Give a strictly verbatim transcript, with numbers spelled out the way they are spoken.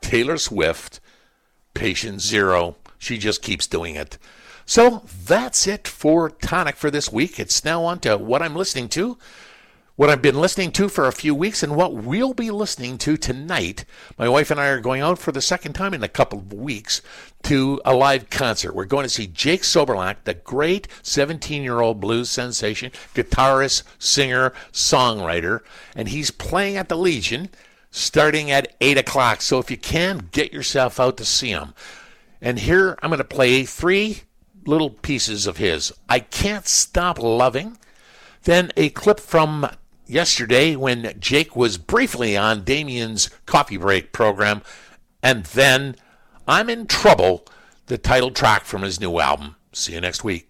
Taylor Swift, Patient Zero. She just keeps doing it. So that's it for Tonic for this week. It's now on to what I'm listening to, what I've been listening to for a few weeks, and what we'll be listening to tonight. My wife and I are going out for the second time in a couple of weeks to a live concert. We're going to see Jake Soberlack, the great seventeen-year-old blues sensation, guitarist, singer, songwriter, and he's playing at the Legion starting at eight o'clock. So if you can, get yourself out to see him. And here I'm going to play three little pieces of his. I Can't Stop Loving, then a clip from yesterday when Jake was briefly on Damien's Coffee Break program, and then I'm in Trouble, the title track from his new album. See you next week.